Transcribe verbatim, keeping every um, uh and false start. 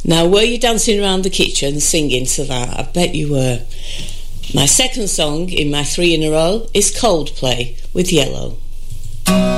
Now, were you dancing around the kitchen singing to that? I bet you were. My second song in my three in a row is Coldplay with Yellow.